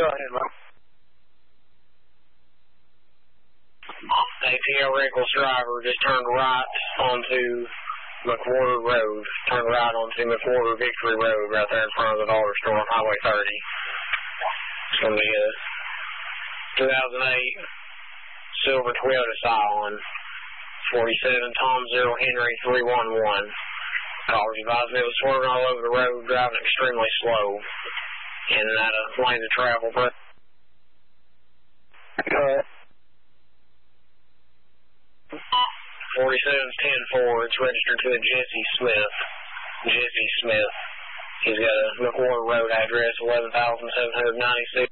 Go ahead, Mike. ATL Reckless driver just turned right onto McWhorter Road. Turned right onto McWhorter Victory Road right there in front of the dollar store on Highway 30. It's going to be a 2008 silver Toyota Scion. 47 Tom 0 Henry 311. Callers advised it was swerving all over the road, driving extremely slow. In and out of lanes of travel. Go ahead. 47's 10-4. It's registered to a Jesse Smith. Jesse Smith. He's got a McWhorter Road address, 11,796.